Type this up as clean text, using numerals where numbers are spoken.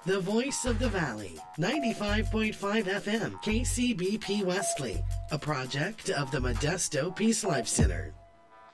The Voice of the Valley, 95.5 FM, KCBP Wesley, a project of the Modesto Peace Life Center.